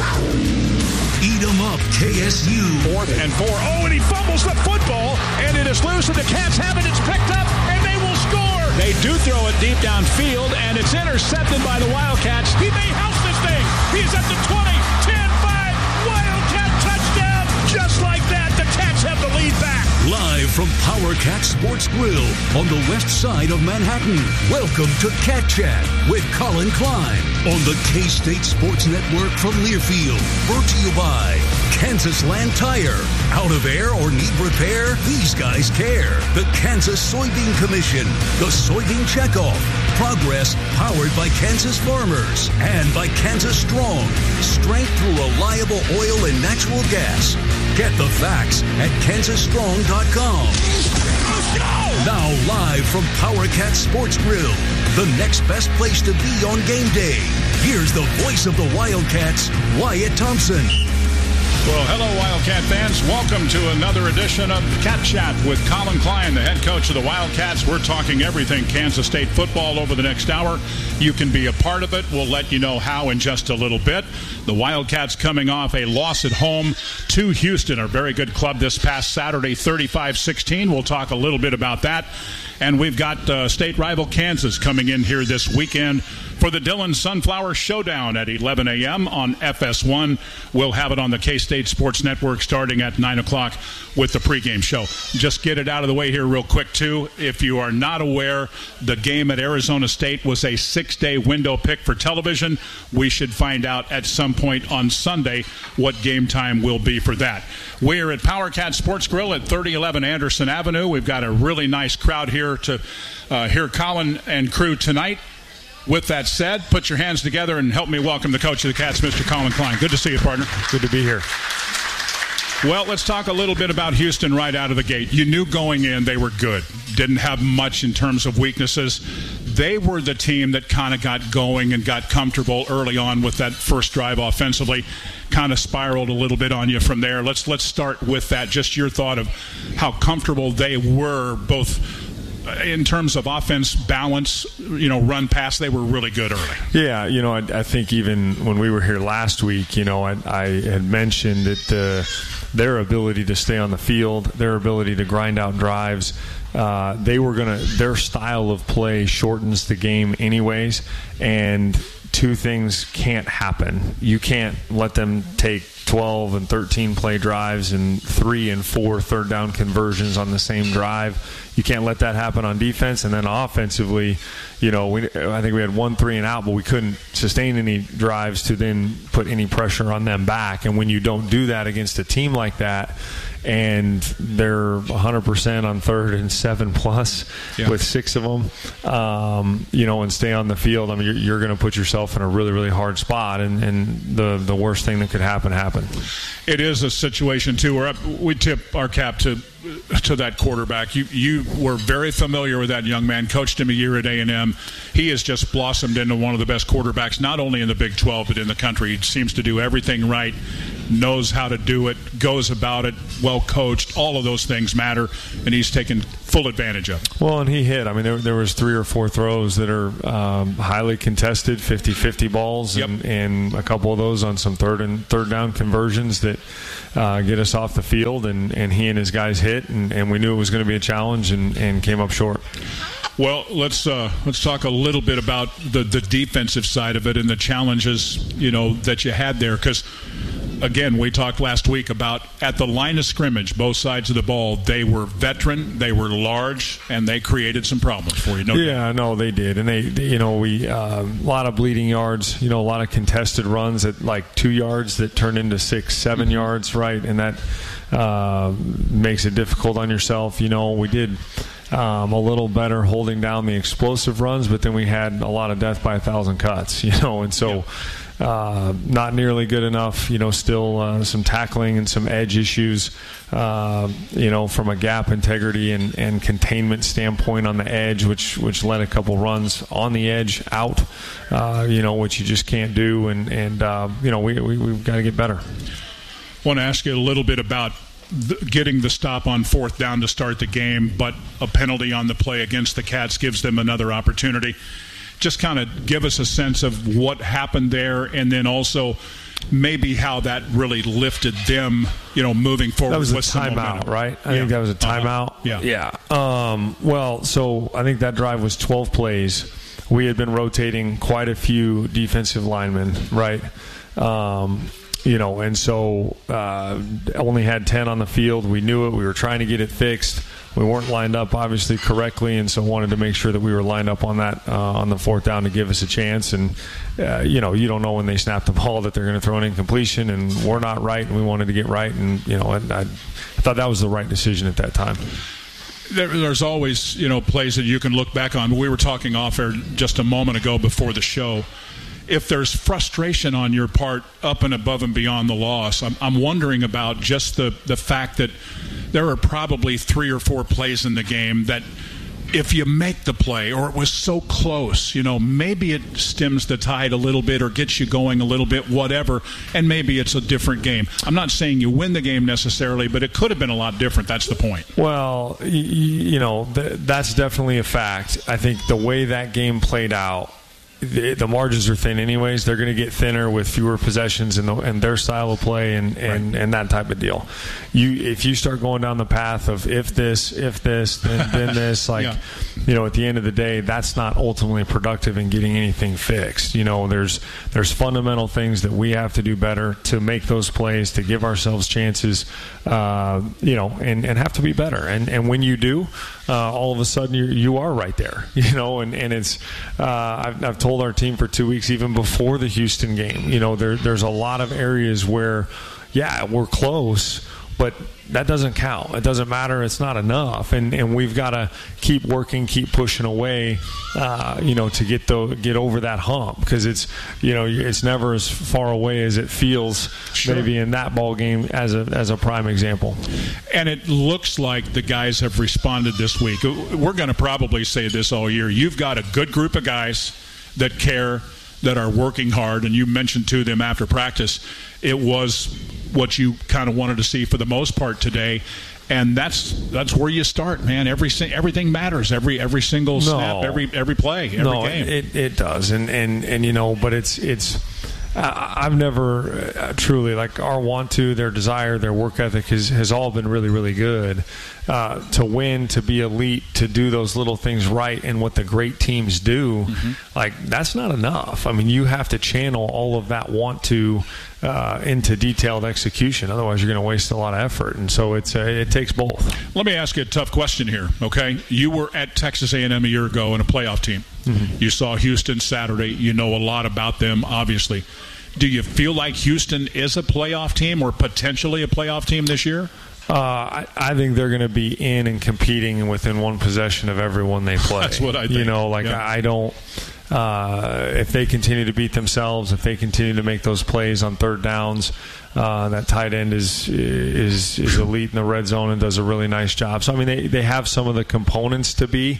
Eat 'em up, KSU. 4th and 4. Oh, and he fumbles the football, and it is loose, and the Cats have it. It's picked up, and they will score. They do throw it deep downfield, and it's intercepted by the Wildcats. He may house this thing. He's at the 20, 10, 5. Wildcat touchdown. Just like that, the Cats have the lead back. Live from Power Cat Sports Grill on the west side of Manhattan. Welcome to Cat Chat with Colin Klein on the K-State Sports Network from Learfield. Brought to you by Kansas Land Tire. Out of air or need repair? These guys care. The Kansas Soybean Commission. The Soybean Checkoff. Progress powered by Kansas farmers and by Kansas Strong. Strength through reliable oil and natural gas. Get the facts at kansasstrong.com. Let's go! Now live from Power Cat Sports Grill, the next best place to be on game day. Here's the voice of the Wildcats, Wyatt Thompson. Well, hello, Wildcat fans. Welcome to another edition of Cat Chat with Colin Klein, the head coach of the Wildcats. We're talking everything Kansas State football over the next hour. You can be a part of it. We'll let you know how in just a little bit. The Wildcats coming off a loss at home to Houston, a very good club this past Saturday, 35-16. We'll talk a little bit about that. And we've got state rival Kansas coming in here this weekend for the Dillon Sunflower Showdown at 11 a.m. on FS1. We'll have it on the K-State Sports Network starting at 9 o'clock with the pregame show. Just get it out of the way here real quick, too. If you are not aware, the game at Arizona State was a 6-day window pick for television. We should find out at some point on Sunday what game time will be for that. We're at Power Cat Sports Grill at 3011 Anderson Avenue. We've got a really nice crowd here to hear Colin and crew tonight. With that said, put your hands together and help me welcome the coach of the Cats, Mr. Colin Klein. Good to see you, partner. Good to be here. Well, let's talk a little bit about Houston right out of the gate. You knew going in they were good. Didn't have much in terms of weaknesses. They were the team that kind of got going and got comfortable early on with that first drive offensively. Kind of spiraled a little bit on you from there. Let's start with that. Just your thought of how comfortable they were, both in terms of offense, balance, run pass. They were really good early. Yeah, I think even when we were here last week, I had mentioned that their ability to stay on the field, their ability to grind out drives, their style of play shortens the game anyways, and two things can't happen. You can't let them take 12 and 13 play drives and 3 and 4 third down conversions on the same drive. You can't let that happen on defense. And then offensively, I think we had 1 3 and out, but we couldn't sustain any drives to then put any pressure on them back. And when you don't do that against a team like that, and they're 100% on 3rd and 7+ with 6 of them, and stay on the field, I mean, you're going to put yourself in a really, really hard spot, and the worst thing that could happen happened. It is a situation, too, where we tip our cap to that quarterback. You were very familiar with that young man, coached him a year at A&M. He has just blossomed into one of the best quarterbacks, not only in the Big 12, but in the country. He seems to do everything right, knows how to do it, goes about it, well coached. All of those things matter, and he's taken full advantage of it. Well, and he hit. I mean, there was 3 or 4 throws that are highly contested, 50-50 balls, and a couple of those on some third down conversions that get us off the field, and he and his guys hit, and we knew it was going to be a challenge, and came up short. Well, let's talk a little bit about the defensive side of it and the challenges that you had there, because again, we talked last week about at the line of scrimmage, both sides of the ball, they were veteran, they were large, and they created some problems for you. No, they did, and we a lot of bleeding yards, a lot of contested runs at like 2 yards that turn into 6-7 yards, right, and that makes it difficult on yourself. We did a little better holding down the explosive runs, but then we had a lot of death by 1,000 cuts, and so. Not nearly good enough, still some tackling and some edge issues, from a gap integrity and containment standpoint on the edge, which led a couple runs on the edge out, which you just can't do. And we've got to get better. I want to ask you a little bit about getting the stop on 4th down to start the game, but a penalty on the play against the Cats gives them another opportunity. Just kind of give us a sense of what happened there, and then also maybe how that really lifted them, moving forward. That was a with timeout, right? I think that was a timeout. Yeah. Well, so I think that drive was 12 plays. We had been rotating quite a few defensive linemen, right? And so only had 10 on the field. We knew it. We were trying to get it fixed. We weren't lined up, obviously, correctly, and so wanted to make sure that we were lined up on that on the fourth down to give us a chance. And, you don't know when they snap the ball that they're going to throw an incompletion, and we're not right, and we wanted to get right. And, I thought that was the right decision at that time. There's always, plays that you can look back on. We were talking off air just a moment ago before the show. If there's frustration on your part up and above and beyond the loss, I'm wondering about just the fact that there are probably 3 or 4 plays in the game that if you make the play or it was so close, maybe it stems the tide a little bit or gets you going a little bit, whatever, and maybe it's a different game. I'm not saying you win the game necessarily, but it could have been a lot different. That's the point. Well, that's definitely a fact. I think the way that game played out, the margins are thin anyways. They're going to get thinner with fewer possessions and their style of play and that type of deal. If you start going down the path of if this, then this, at the end of the day, that's not ultimately productive in getting anything fixed. There's fundamental things that we have to do better to make those plays, to give ourselves chances, and have to be better. And when you do, all of a sudden you are right there, and it's I've told our team for 2 weeks, even before the Houston game, there's a lot of areas where, we're close, but that doesn't count. It doesn't matter. It's not enough, and we've got to keep working, keep pushing away, to get over that hump, because it's never as far away as it feels. Sure. Maybe in that ball game as a prime example. And it looks like the guys have responded this week. We're going to probably say this all year. You've got a good group of guys that care, that are working hard, and you mentioned to them after practice it was what you kind of wanted to see for the most part today, and that's where you start, man. Everything matters. Every single snap, every play, every game. It does, and but it's. I've never truly, our want to, their desire, their work ethic has all been really, really good. To win, to be elite, to do those little things right, and what the great teams do, that's not enough. I mean, you have to channel all of that want to into detailed execution. Otherwise, you're going to waste a lot of effort. And so it takes both. Let me ask you a tough question here, okay? You were at Texas A&M a year ago in a playoff team. Mm-hmm. You saw Houston Saturday. You know a lot about them, obviously. Do you feel like Houston is a playoff team or potentially a playoff team this year? I think they're going to be in and competing within one possession of everyone they play. That's what I think. I don't. If they continue to beat themselves, if they continue to make those plays on third downs, that tight end is elite in the red zone and does a really nice job. So I mean, they have some of the components to be.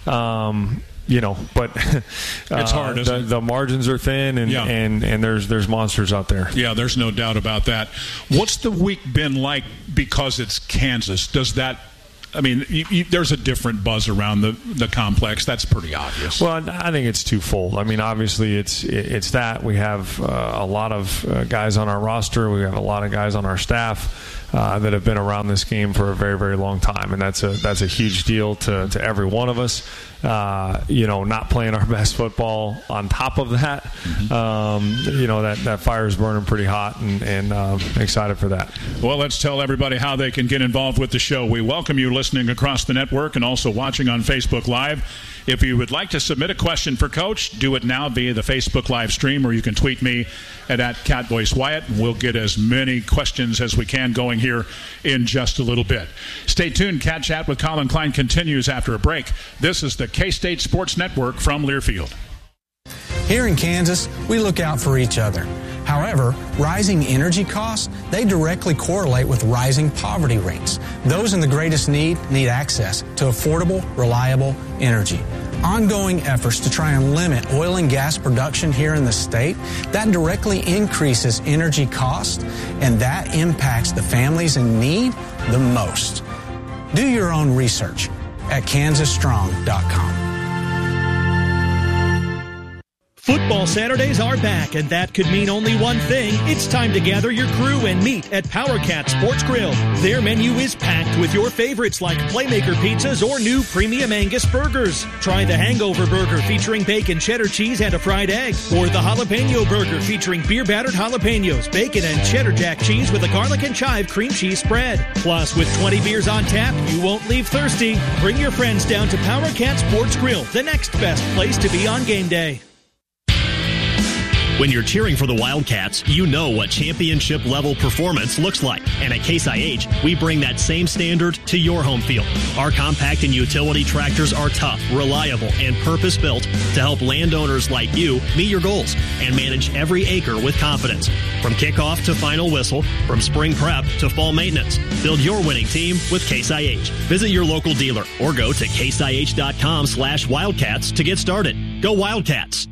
But it's hard. The margins are thin, and there's monsters out there. Yeah, there's no doubt about that. What's the week been like because it's Kansas? Does that? I mean, there's a different buzz around the complex. That's pretty obvious. Well, I think it's twofold. I mean, obviously, it's that we have a lot of guys on our roster. We have a lot of guys on our staff that have been around this game for a very, very long time, and that's a huge deal to every one of us. Not playing our best football on top of that, that fire is burning pretty hot, and excited for that. Well, let's tell everybody how they can get involved with the show. We welcome you listening across the network and also watching on Facebook Live. If you would like to submit a question for Coach, do it now via the Facebook Live stream, or you can tweet me at @CatVoiceWyatt, and we'll get as many questions as we can going here in just a little bit. Stay tuned. Cat Chat with Colin Klein continues after a break. This is the K-State Sports Network from Learfield. Here in Kansas, we look out for each other. However, rising energy costs, they directly correlate with rising poverty rates. Those in the greatest need access to affordable, reliable energy. Ongoing efforts to try and limit oil and gas production here in the state, that directly increases energy costs, and that impacts the families in need the most. Do your own research at kansasstrong.com. Football Saturdays are back, and that could mean only one thing. It's time to gather your crew and meet at Power Cat Sports Grill. Their menu is packed with your favorites like Playmaker pizzas or new Premium Angus burgers. Try the Hangover Burger featuring bacon, cheddar cheese, and a fried egg. Or the Jalapeno Burger featuring beer-battered jalapenos, bacon, and cheddar jack cheese with a garlic and chive cream cheese spread. Plus, with 20 beers on tap, you won't leave thirsty. Bring your friends down to Power Cat Sports Grill, the next best place to be on game day. When you're cheering for the Wildcats, you know what championship-level performance looks like. And at Case IH, we bring that same standard to your home field. Our compact and utility tractors are tough, reliable, and purpose-built to help landowners like you meet your goals and manage every acre with confidence. From kickoff to final whistle, from spring prep to fall maintenance, build your winning team with Case IH. Visit your local dealer or go to caseih.com/Wildcats to get started. Go Wildcats!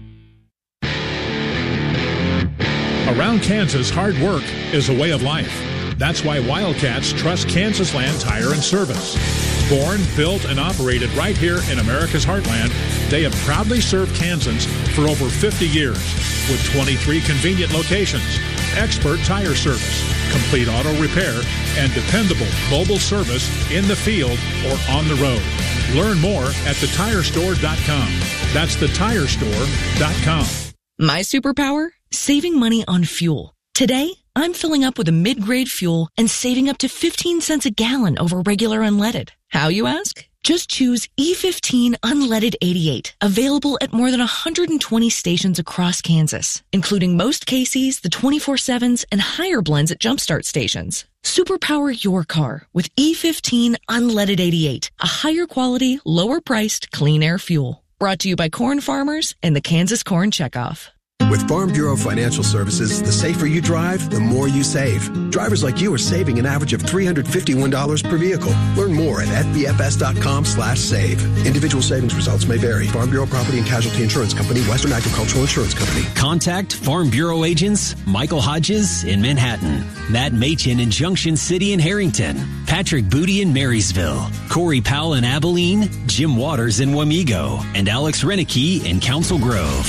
Around Kansas, hard work is a way of life. That's why Wildcats trust Kansas Land Tire and Service. Born, built, and operated right here in America's heartland, they have proudly served Kansans for over 50 years with 23 convenient locations, expert tire service, complete auto repair, and dependable mobile service in the field or on the road. Learn more at thetirestore.com. That's thetirestore.com. My superpower? Saving money on fuel. Today, I'm filling up with a mid-grade fuel and saving up to 15 cents a gallon over regular unleaded. How, you ask? Just choose E15 Unleaded 88, available at more than 120 stations across Kansas, including most Casey's, the 24/7s, and higher blends at Jumpstart stations. Superpower your car with E15 Unleaded 88, a higher quality, lower-priced, clean air fuel. Brought to you by corn farmers and the Kansas Corn Checkoff. With Farm Bureau Financial Services, the safer you drive, the more you save. Drivers like you are saving an average of $351 per vehicle. Learn more at fbfs.com/save. Individual savings results may vary. Farm Bureau Property and Casualty Insurance Company, Western Agricultural Insurance Company. Contact Farm Bureau agents Michael Hodges in Manhattan, Matt Machin in Junction City and Harrington, Patrick Booty in Marysville, Corey Powell in Abilene, Jim Waters in Wamego, and Alex Renicky in Council Grove.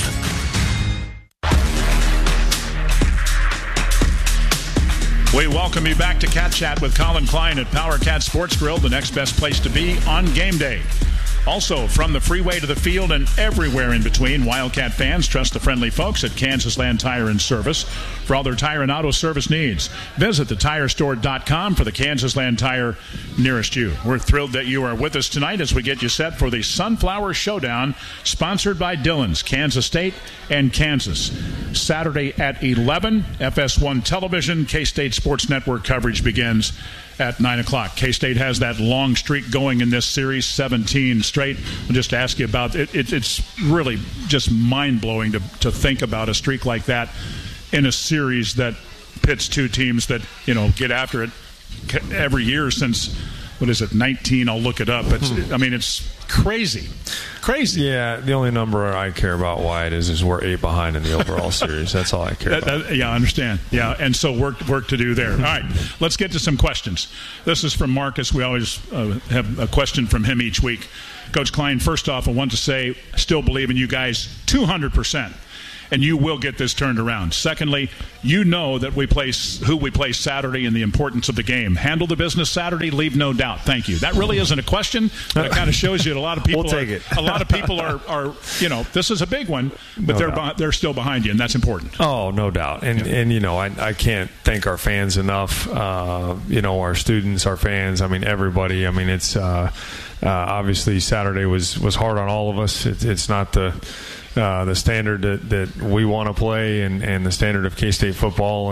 We welcome you back to Cat Chat with Colin Klein at Power Cat Sports Grill, the next best place to be on game day. Also, from the freeway to the field and everywhere in between, Wildcat fans trust the friendly folks at Kansas Land Tire and Service for all their tire and auto service needs. Visit thetirestore.com for the Kansas Land Tire nearest you. We're thrilled that you are with us tonight as we get you set for the Sunflower Showdown, sponsored by Dillon's, Kansas State and Kansas. Saturday at 11, FS1 Television, K-State Sports Network coverage begins at 9 o'clock. K-State has that long streak going in this series, 17 straight. I'll just ask you about it. It's really just mind-blowing to think about a streak like that in a series that pits two teams that, get after it every year since, 19? I'll look it up. It's crazy. Crazy. Yeah, the only number I care about, Wyatt, is we're 8 behind in the overall series. That's all I care about. I understand. Yeah, and so work to do there. All right, let's get to some questions. This is from Marcus. We always have a question from him each week. Coach Klein, first off, I want to say, still believe in you guys 200%. And you will get this turned around. Secondly, you know that who we play Saturday and the importance of the game. Handle the business Saturday, leave no doubt. Thank you. That really isn't a question, but it kind of shows you that a lot of people we'll take it. A lot of people are this is a big one, but they're still behind you, and that's important. Oh, no doubt. And I can't thank our fans enough. Our students, our fans. Everybody. It's obviously Saturday was hard on all of us. It's not the standard that we want to play and the standard of K-State football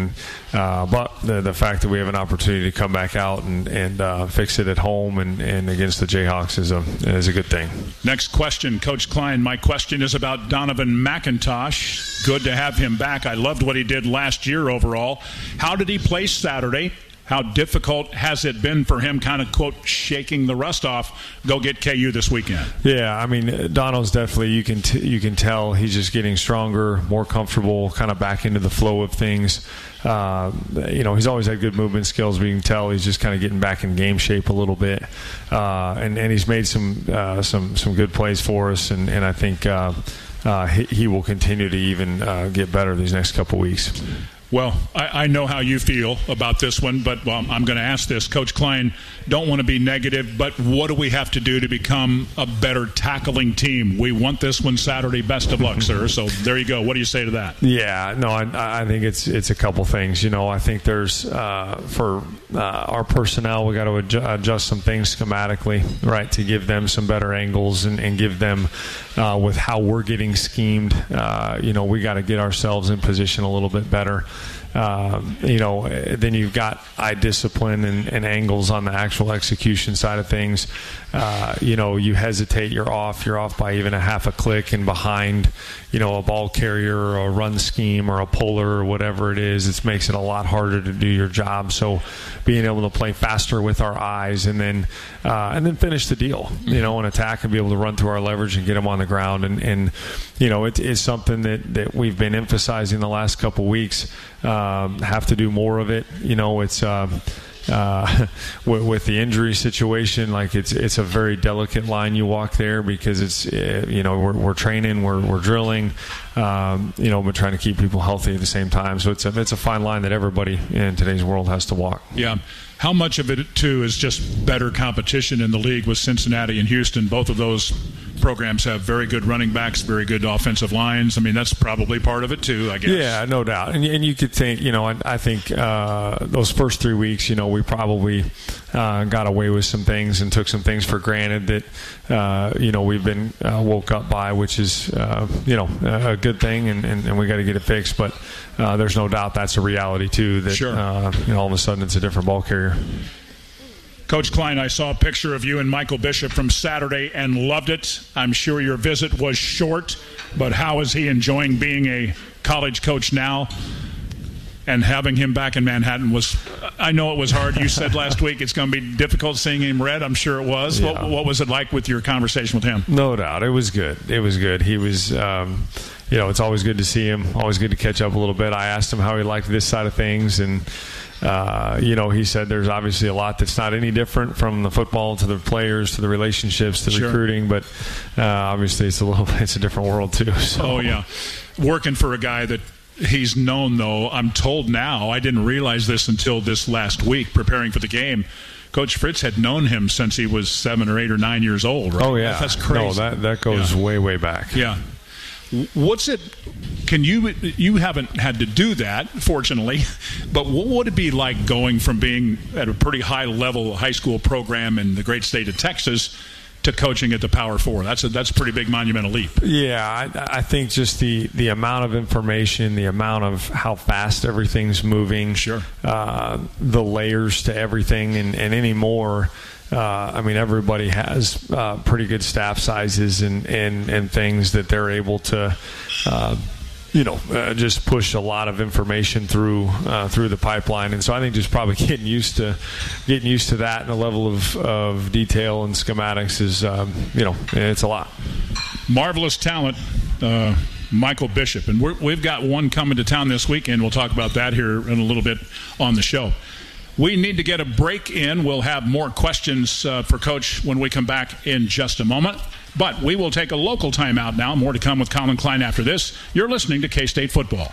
but the fact that we have an opportunity to come back out and fix it at home and against the Jayhawks is a good thing. Next question, Coach Klein. My question is about Donovan McIntosh. Good to have him back. I loved what he did last year overall. How did he play Saturday? How difficult has it been for him kind of, quote, shaking the rust off, go get KU this weekend? Yeah, Donald's definitely, you can tell he's just getting stronger, more comfortable, kind of back into the flow of things. He's always had good movement skills, but you can tell he's just kind of getting back in game shape a little bit. And he's made some good plays for us, and I think he will continue to even get better these next couple weeks. Well, I know how you feel about this one, but I'm going to ask this. Coach Klein, don't want to be negative, but what do we have to do to become a better tackling team? We want this one Saturday. Best of luck, sir. So there you go. What do you say to that? Yeah, no, I think it's a couple things. I think there's for our personnel, we got to adjust some things schematically, right, to give them some better angles and give them with how we're getting schemed. We got to get ourselves in position a little bit better. Then you've got eye discipline and angles on the actual execution side of things. You hesitate, you're off by even a half a click and behind, a ball carrier or a run scheme or a puller or whatever it is. It makes it a lot harder to do your job. So being able to play faster with our eyes and then finish the deal, and attack and be able to run through our leverage and get them on the ground. And it is something that we've been emphasizing the last couple weeks. Have to do more of it. It's with the injury situation, like it's a very delicate line you walk there because it's we're training, we're drilling, but trying to keep people healthy at the same time. So it's a fine line that everybody in today's world has to walk. Yeah. How much of it too is just better competition in the league with Cincinnati and Houston? Both of those programs have very good running backs, very good offensive lines. I mean, that's probably part of it too, I guess. Yeah, no doubt. And you could think, I think those first 3 weeks, we probably got away with some things and took some things for granted that, we've been woke up by, which is, a good thing, and we got to get it fixed. But there's no doubt that's a reality too, that, sure. All of a sudden it's a different ball carrier. Coach Klein, I saw a picture of you and Michael Bishop from Saturday and loved it. I'm sure your visit was short, but how is he enjoying being a college coach now? And having him back in Manhattan I know it was hard. You said last week it's going to be difficult seeing him red. I'm sure it was. Yeah. What was it like with your conversation with him? No doubt. It was good. He was, it's always good to see him, always good to catch up a little bit. I asked him how he liked this side of things, and he said there's obviously a lot that's not any different from the football to the players to the relationships to sure. recruiting, but obviously it's a different world too. So. Oh yeah, working for a guy that he's known, though, I'm told now, I didn't realize this until this last week preparing for the game. Coach Fritz had known him since he was 7 or 8 or 9 years old, right? Oh yeah, that's crazy. No, that goes way back. Yeah. What's it? Can you haven't had to do that, fortunately, but what would it be like going from being at a pretty high level high school program in the great state of Texas to coaching at the Power Four? That's a pretty big monumental leap. Yeah, I think just the amount of information, the amount of how fast everything's moving, sure, the layers to everything, and anymore. Everybody has pretty good staff sizes and things that they're able to, just push a lot of information through the pipeline. And so I think just probably getting used to that and the level of detail and schematics is, it's a lot. Marvelous talent, Michael Bishop. And we've got one coming to town this weekend. We'll talk about that here in a little bit on the show. We need to get a break in. We'll have more questions for Coach when we come back in just a moment. But we will take a local timeout now. More to come with Colin Klein after this. You're listening to K-State Football.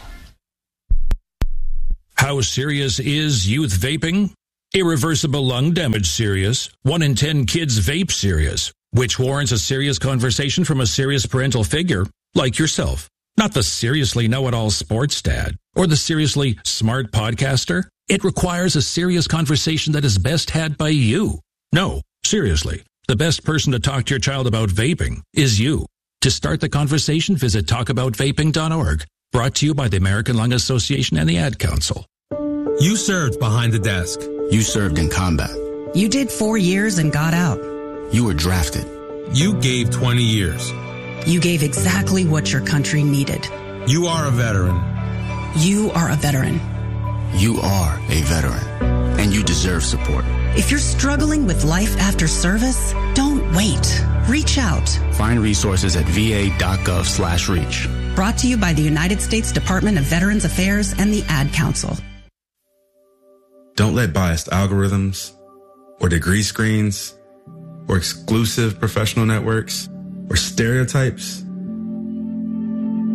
How serious is youth vaping? Irreversible lung damage serious. 1 in 10 kids vape serious, which warrants a serious conversation from a serious parental figure like yourself. Not the seriously know-it-all sports dad or the seriously smart podcaster. It requires a serious conversation that is best had by you. No, seriously, the best person to talk to your child about vaping is you. To start the conversation, visit talkaboutvaping.org. Brought to you by the American Lung Association and the Ad Council. You served behind the desk. You served in combat. You did 4 years and got out. You were drafted. You gave 20 years. You gave exactly what your country needed. You are a veteran. You are a veteran. You are a veteran, and you deserve support. If you're struggling with life after service, don't wait. Reach out. Find resources at va.gov/reach. Brought to you by the United States Department of Veterans Affairs and the Ad Council. Don't let biased algorithms or degree screens or exclusive professional networks or stereotypes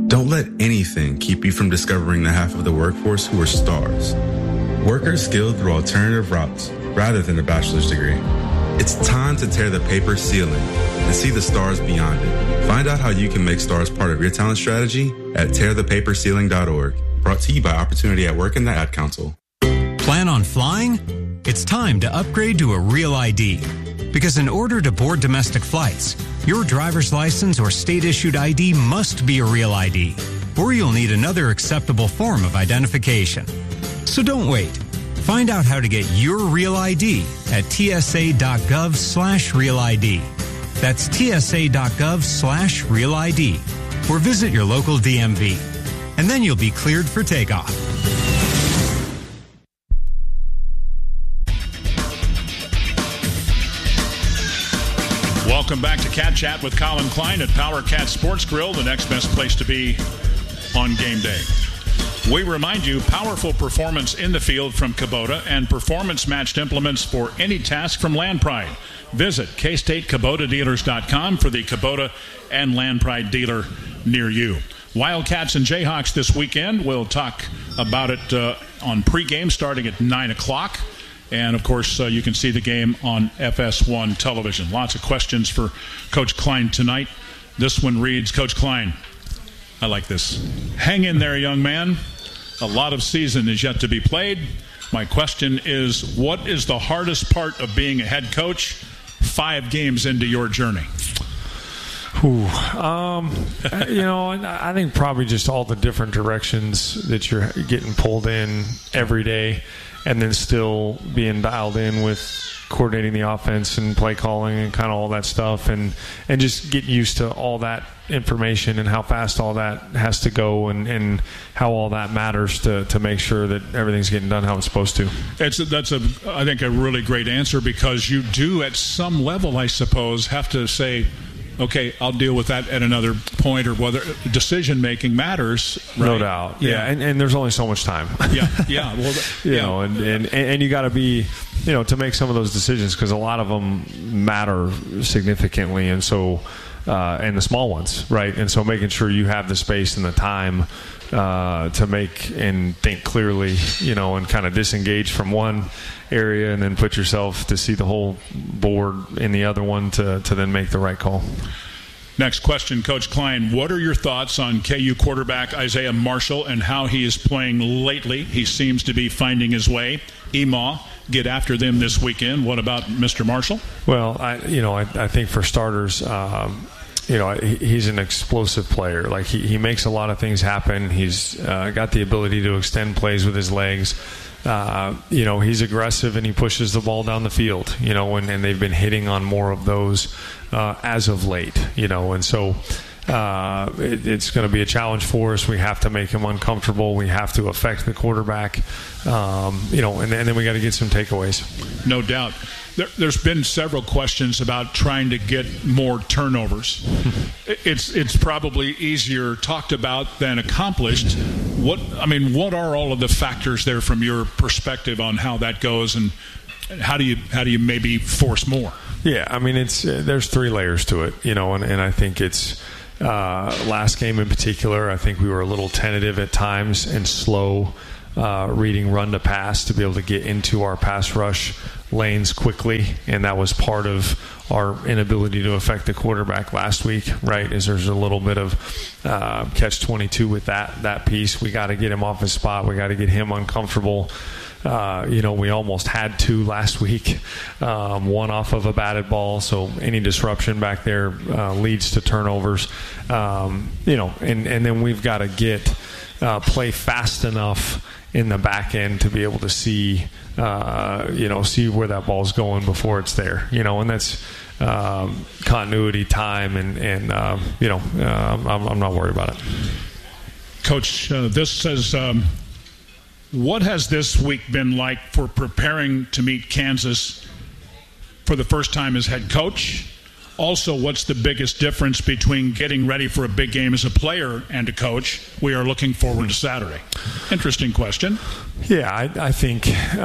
Don't let anything keep you from discovering the half of the workforce who are stars. Workers skilled through alternative routes rather than a bachelor's degree. It's time to tear the paper ceiling and see the stars beyond it. Find out how you can make stars part of your talent strategy at tearthepaperceiling.org. Brought to you by Opportunity at Work and the Ad Council. Plan on flying? It's time to upgrade to a Real ID. Because in order to board domestic flights, your driver's license or state-issued ID must be a Real ID, or you'll need another acceptable form of identification. So don't wait. Find out how to get your Real ID at tsa.gov/Real ID. That's tsa.gov/Real ID. Or visit your local DMV. And then you'll be cleared for takeoff. Welcome back to Cat Chat with Colin Klein at Power Cat Sports Grill, the next best place to be on game day. We remind you, powerful performance in the field from Kubota and performance-matched implements for any task from Land Pride. Visit KStateKubotaDealers.com for the Kubota and Land Pride dealer near you. Wildcats and Jayhawks this weekend. We'll talk about it on pregame starting at 9 o'clock. And, of course, you can see the game on FS1 television. Lots of questions for Coach Klein tonight. This one reads, Coach Klein, I like this. Hang in there, young man. A lot of season is yet to be played. My question is, what is the hardest part of being a head coach 5 games into your journey? I think probably just all the different directions that you're getting pulled in every day, and then still being dialed in with coordinating the offense and play calling and kind of all that stuff, and just getting used to all that information and how fast all that has to go, and how all that matters to make sure that everything's getting done how it's supposed to. That's I think a really great answer, because you do at some level, I suppose, have to say, okay, I'll deal with that at another point, or whether decision-making matters. Right? No doubt. Yeah. And there's only so much time. Yeah. Well, you know, and you got to be, to make some of those decisions, because a lot of them matter significantly. And so, and the small ones, right? And so making sure you have the space and the time to make and think clearly, and kind of disengage from one area and then put yourself to see the whole board in the other one to then make the right call. Next question, Coach Klein. What are your thoughts on KU quarterback Isaiah Marshall and how he is playing lately? He seems to be finding his way. EMAW, get after them this weekend. What about Mr. Marshall? Well, I think for starters, he's an explosive player. Like he makes a lot of things happen. He's got the ability to extend plays with his legs. He's aggressive and he pushes the ball down the field, and they've been hitting on more of those as of late, and so it's going to be a challenge for us. We have to make him uncomfortable. We have to affect the quarterback, and then we got to get some takeaways. No doubt. There's been several questions about trying to get more turnovers. It's probably easier talked about than accomplished. What are all of the factors there from your perspective on how that goes, and how do you maybe force more? Yeah, there's 3 layers to it, and I think it's last game in particular. I think we were a little tentative at times and slow reading run to pass to be able to get into our pass rush lanes quickly, and that was part of our inability to affect the quarterback last week, right? Is there's a little bit of catch-22 with that piece. We got to get him off his spot. We got to get him uncomfortable. We almost had 2 last week, one off of a batted ball, so any disruption back there leads to turnovers. And then we've got to play fast enough in the back end to be able to see where that ball's going before it's there, and that's continuity, time, and I'm not worried about it. Coach, this says, what has this week been like for preparing to meet Kansas for the first time as head coach? Also, what's the biggest difference between getting ready for a big game as a player and a coach? We are looking forward to Saturday. Interesting question. Yeah, I think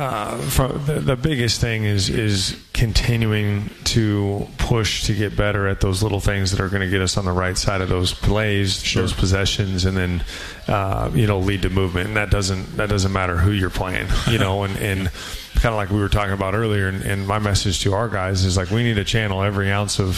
the biggest thing is continuing to push to get better at those little things that are going to get us on the right side of those plays, those possessions, and then lead to movement. And that doesn't matter who you're playing, and kind of like we were talking about earlier. And my message to our guys is like we need to channel every ounce of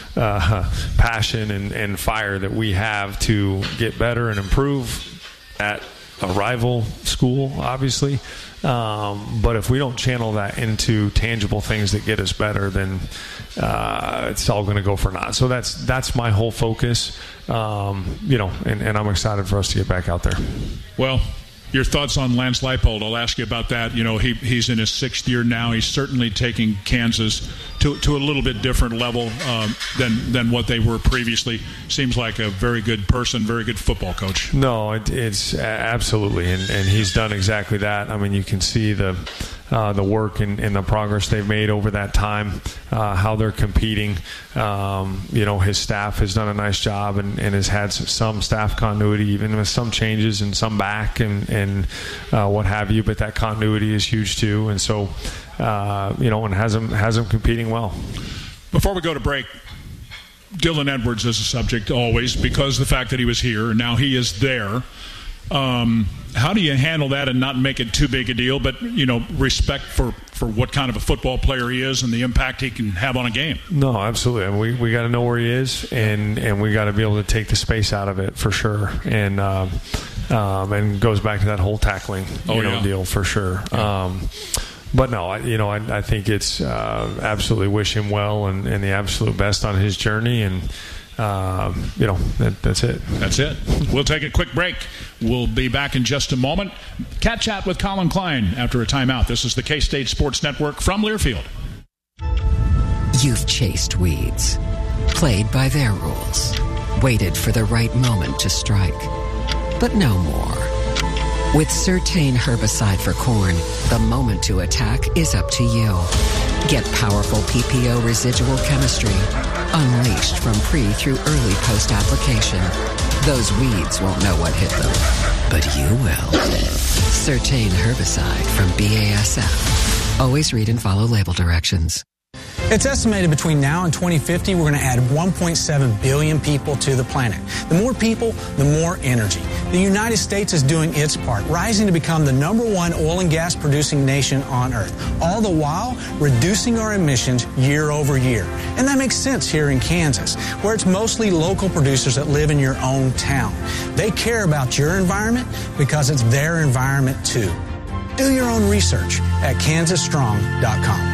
passion and fire that we have to get better and improve at a rival school, obviously. But if we don't channel that into tangible things that get us better, then it's all going to go for naught. So that's my whole focus, and I'm excited for us to get back out there. Well, your thoughts on Lance Leipold? I'll ask you about that. He's in his 6th year now. He's certainly taking Kansas to a little bit different level than what they were previously. Seems like a very good person, very good football coach. No, it's absolutely, and he's done exactly that. I mean, you can see the work and the progress they've made over that time, how they're competing. His staff has done a nice job and has had some staff continuity, even with some changes and some back and what have you. But that continuity is huge too, and so and has them competing well. Before we go to break, Dylan Edwards is a subject always because the fact that he was here and now he is there. How do you handle that and not make it too big a deal, but respect for what kind of a football player he is and the impact he can have on a game? No, absolutely. I mean, we got to know where he is, and we got to be able to take the space out of it for sure. And goes back to that whole tackling deal for sure. Yeah. But no, I think it's absolutely wish him well and the absolute best on his journey, and that's it. That's it. We'll take a quick break. We'll be back in just a moment. Cat Chat with Colin Klein after a timeout. This is the K-State Sports Network from Learfield. You've chased weeds, played by their rules, waited for the right moment to strike, but no more. With Certain herbicide for corn, the moment to attack is up to you. Get powerful PPO residual chemistry, unleashed from pre through early post-application. Those weeds won't know what hit them, but you will. Certain herbicide from BASF. Always read and follow label directions. It's estimated between now and 2050, we're going to add 1.7 billion people to the planet. The more people, the more energy. The United States is doing its part, rising to become the #1 oil and gas producing nation on Earth, all the while reducing our emissions year over year. And that makes sense here in Kansas, where it's mostly local producers that live in your own town. They care about your environment because it's their environment too. Do your own research at kansasstrong.com.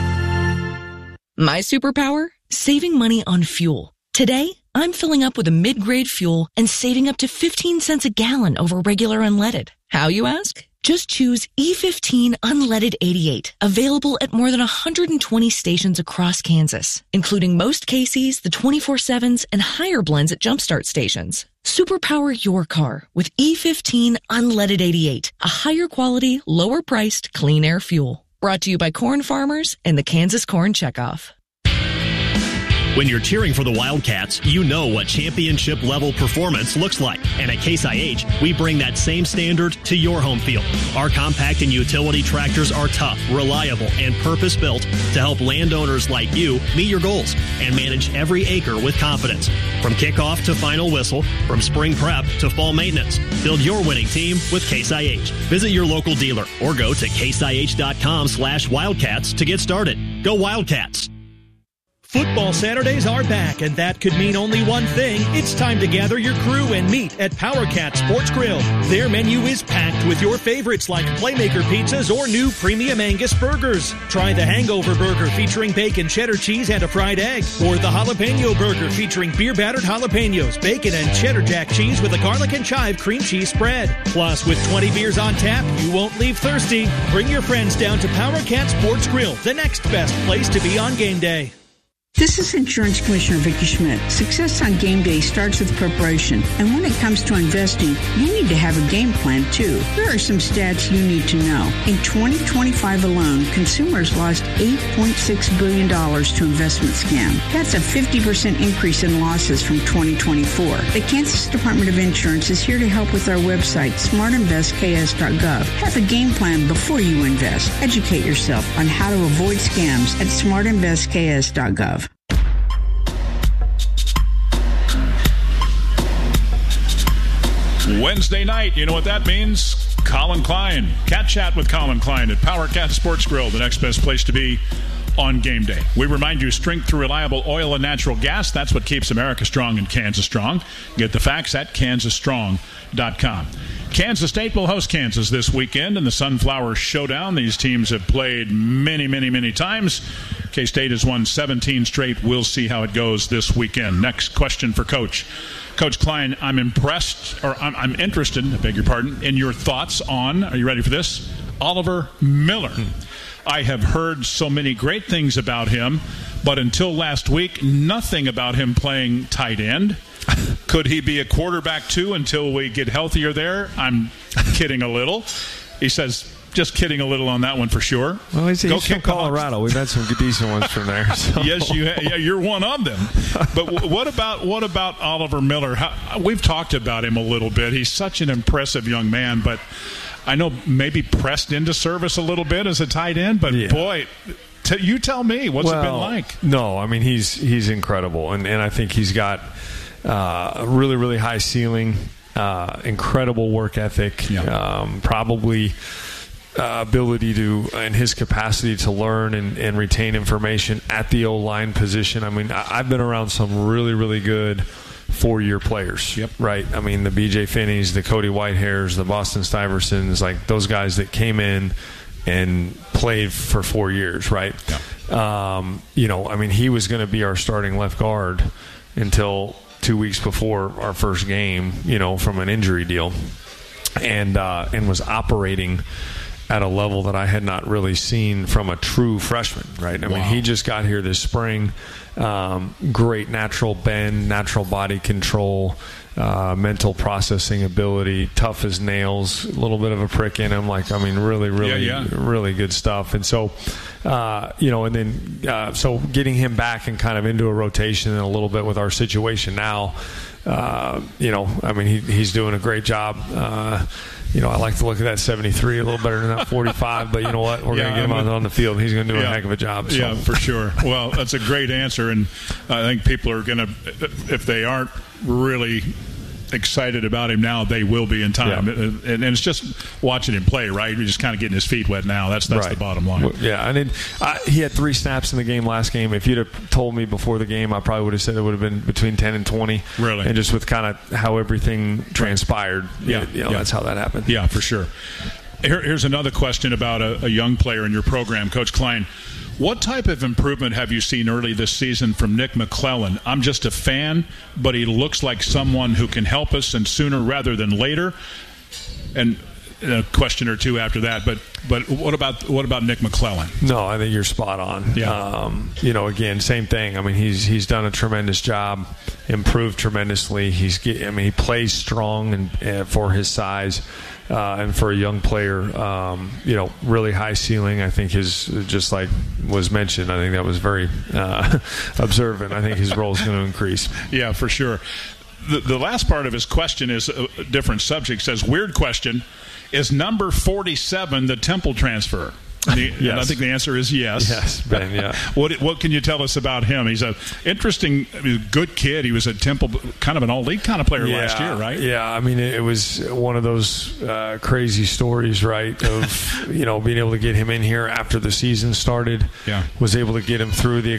My superpower? Saving money on fuel. Today, I'm filling up with a mid-grade fuel and saving up to 15 cents a gallon over regular unleaded. How, you ask? Just choose E15 Unleaded 88, available at more than 120 stations across Kansas, including most KCs, the 24/7s, and higher blends at Jumpstart stations. Superpower your car with E15 Unleaded 88, a higher quality, lower priced, clean air fuel. Brought to you by corn farmers and the Kansas Corn Checkoff. When you're cheering for the Wildcats, you know what championship-level performance looks like. And at Case IH, we bring that same standard to your home field. Our compact and utility tractors are tough, reliable, and purpose-built to help landowners like you meet your goals and manage every acre with confidence. From kickoff to final whistle, from spring prep to fall maintenance, build your winning team with Case IH. Visit your local dealer or go to caseih.com/Wildcats to get started. Go Wildcats! Football Saturdays are back, and that could mean only one thing. It's time to gather your crew and meet at Power Cat Sports Grill. Their menu is packed with your favorites like Playmaker pizzas or new Premium Angus burgers. Try the Hangover Burger featuring bacon, cheddar cheese, and a fried egg. Or the Jalapeno Burger featuring beer-battered jalapenos, bacon, and cheddar jack cheese with a garlic and chive cream cheese spread. Plus, with 20 beers on tap, you won't leave thirsty. Bring your friends down to Power Cat Sports Grill, the next best place to be on game day. This is Insurance Commissioner Vicki Schmidt. Success on game day starts with preparation. And when it comes to investing, you need to have a game plan too. Here are some stats you need to know. In 2025 alone, consumers lost $8.6 billion to investment scam. That's a 50% increase in losses from 2024. The Kansas Department of Insurance is here to help with our website, smartinvestks.gov. Have a game plan before you invest. Educate yourself on how to avoid scams at smartinvestks.gov. Wednesday night, you know what that means? Colin Klein. Cat Chat with Colin Klein at Power Cat Sports Grill, the next best place to be on game day. We remind you, strength through reliable oil and natural gas. That's what keeps America strong and Kansas strong. Get the facts at kansasstrong.com. Kansas State will host Kansas this weekend in the Sunflower Showdown. These teams have played many times. K-State has won 17 straight. We'll see how it goes this weekend. Next question for Coach. Coach Klein, I'm interested, I beg your pardon, in your thoughts on, are you ready for this? Oliver Miller. I have heard so many great things about him, but until last week, nothing about him playing tight end. Could he be a quarterback too until we get healthier there? I'm kidding a little. He says, just kidding a little on that one for sure. Well, he's from Colorado. We've had some decent ones from there. So. Yes, you're one of them. But what about Oliver Miller? We've talked about him a little bit. He's such an impressive young man, but I know maybe pressed into service a little bit as a tight end. But boy, you tell me, what's it been like? No, I mean he's incredible, and I think he's got a really high ceiling, incredible work ethic, probably. Ability to, and his capacity to learn and retain information at the O-line position. I mean, I've been around some really good 4-year players, right? I mean, the B.J. Finneys, the Cody Whitehairs, the Boston Stuyvesants, like those guys that came in and played for 4 years, right? I mean, he was going to be our starting left guard until 2 weeks before our first game, from an injury deal, and was operating at a level that I had not really seen from a true freshman, right? I mean, he just got here this spring. Great natural bend, natural body control, mental processing ability, tough as nails, a little bit of a prick in him. Really good stuff. And so, so getting him back and kind of into a rotation and a little bit with our situation now, he's doing a great job. I like to look at that 73 a little better than that 45, but you know what? We're going to get him on the field. He's going to do a heck of a job. So. Yeah, for sure. Well, that's a great answer, and I think people are going to, if they aren't really excited about him now, they will be in time. And it's just watching him play, right? You're just kind of getting his feet wet now. That's right. The bottom line. Yeah, and he had 3 snaps in the game last game. If you'd have told me before the game, I probably would have said it would have been between 10 and 20. Really? And just with kind of how everything transpired, that's how that happened. Yeah, for sure. Here's another question about a young player in your program, Coach Klein. What type of improvement have you seen early this season from Nick McClellan? I'm just a fan, but he looks like someone who can help us, and sooner rather than later. And a question or two after that. But what about Nick McClellan? No, I think you're spot on. Yeah. Again, same thing. I mean, he's done a tremendous job, improved tremendously. He plays strong and for his size. And for a young player, really high ceiling. I think just like was mentioned, I think that was very observant. I think his role is going to increase. Yeah, for sure. The last part of his question is a different subject. It says, weird question, is number 47 the Temple transfer? Yes. And I think the answer is yes. Yes, Ben, yeah. What can you tell us about him? He's an interesting, good kid. He was at Temple, kind of an all-league kind of player last year, right? Yeah, I mean, it was one of those crazy stories, right, of, being able to get him in here after the season started. Yeah. Was able to get him through the